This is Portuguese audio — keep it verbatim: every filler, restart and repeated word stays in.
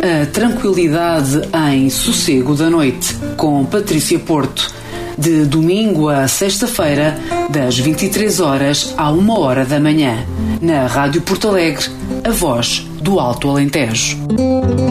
a tranquilidade em Sossego da Noite, com Patrícia Porto, de domingo a sexta-feira, das vinte e três horas à uma hora da manhã, na Rádio Porto Alegre, a voz do Alto Alentejo.